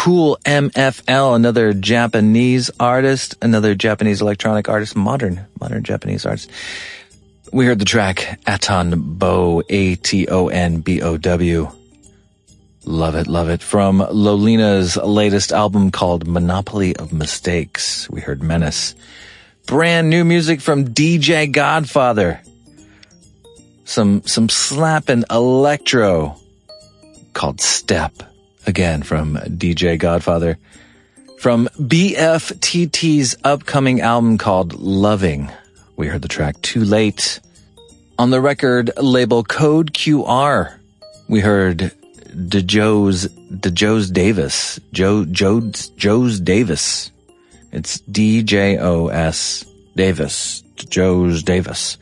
Cool MFL, another Japanese artist, another Japanese electronic artist, modern Japanese artist. We heard the track Atonbow, Atonbow. Love it. From Lolina's latest album called Monopoly of Mistakes, we heard Menace. Brand new music from DJ Godfather. Some slappin' electro called Step, again from DJ Godfather. From BFTT's upcoming album called Loving, we heard the track Too Late. On the record label Code QR, we heard Joe's Davis. Joe's Davis. It's DJOS Davis. Joe's Davis.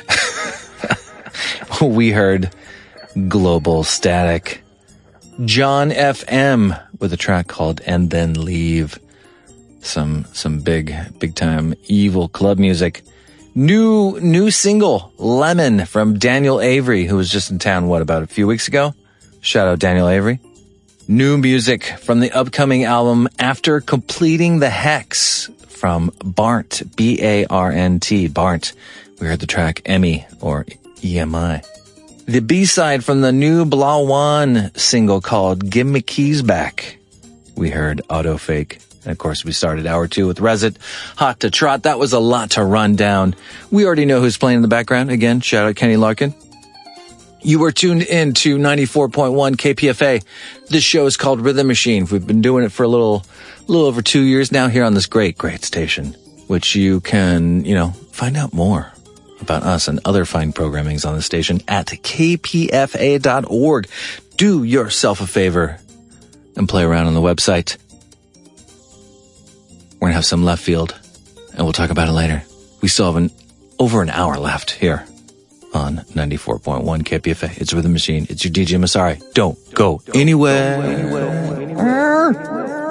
We heard Global Static. John FM with a track called And Then Leave. Some big time evil club music. New single, Lemon, from Daniel Avery, who was just in town, about a few weeks ago? Shout out Daniel Avery. New music from the upcoming album After Completing the Hex from Bart, B-A-R-N-T, Bart. We heard the track Emmy, or EMI. The B-side from the new Blawan single called Give Me Keys Back. We heard Auto Fake. And of course, we started hour 2 with Resit, Hot to Trot. That was a lot to run down. We already know who's playing in the background. Again, shout out Kenny Larkin. You were tuned in to 94.1 KPFA. This show is called Rhythm Machine. We've been doing it for a little over 2 years now here on this great station, which you can, find out more about us and other fine programmings on the station at kpfa.org. Do yourself a favor and play around on the website. We're going to have some left field, and we'll talk about it later. We still have over an hour left here on 94.1 KPFA. It's Rhythm Machine. It's your DJ Masari. Don't go anywhere.